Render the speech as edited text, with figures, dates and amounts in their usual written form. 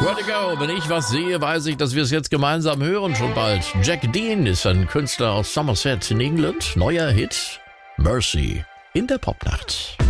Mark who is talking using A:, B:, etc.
A: Where to go? Wenn ich was sehe, weiß ich, dass wir es jetzt gemeinsam hören schon bald. Jack Dean ist ein Künstler aus Somerset in England. Neuer Hit Mercy in der Popnacht.